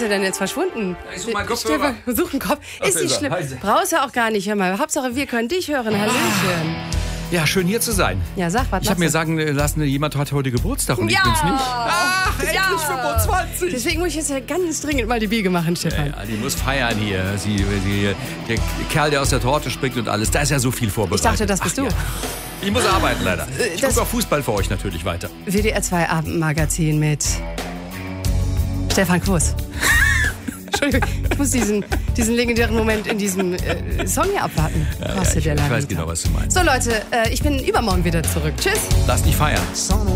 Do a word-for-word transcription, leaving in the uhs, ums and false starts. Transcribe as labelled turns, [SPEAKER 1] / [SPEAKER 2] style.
[SPEAKER 1] er denn jetzt verschwunden?
[SPEAKER 2] Ich such mal Kopfhörer.
[SPEAKER 1] Stefan, such einen Kopf. Ist nicht schlimm. Brauchst du auch gar nicht. Hör mal, Hauptsache wir können dich hören. Hallöchen.
[SPEAKER 2] Ja, schön hier zu sein.
[SPEAKER 1] Ja, sag, was
[SPEAKER 2] Ich habe mir sagen lassen, jemand hat heute Geburtstag und
[SPEAKER 1] ja.
[SPEAKER 2] ich bin's nicht. Ach, endlich
[SPEAKER 1] Ja.
[SPEAKER 2] fünfundzwanzig.
[SPEAKER 1] Deswegen muss ich jetzt ja ganz dringend mal die Biege machen, Stefan.
[SPEAKER 2] Ja, ja, die muss feiern hier. Sie, sie, der Kerl, der aus der Torte springt und alles. Da ist ja so viel vorbereitet.
[SPEAKER 1] Ich dachte, das bist
[SPEAKER 2] Ach,
[SPEAKER 1] du.
[SPEAKER 2] Ja. Ich muss arbeiten, leider. Ich
[SPEAKER 1] das-
[SPEAKER 2] gucke auf Fußball für euch natürlich weiter.
[SPEAKER 1] W D R zwei Abendmagazin mit Stefan Kuss. Entschuldigung, ich muss diesen, diesen legendären Moment in diesem äh, Song hier abwarten.
[SPEAKER 2] Ja,
[SPEAKER 1] Kostet
[SPEAKER 2] ich,
[SPEAKER 1] der
[SPEAKER 2] ich weiß
[SPEAKER 1] Lavita.
[SPEAKER 2] genau, was du meinst.
[SPEAKER 1] So Leute, äh, ich bin übermorgen wieder zurück. Tschüss.
[SPEAKER 2] Lass dich feiern.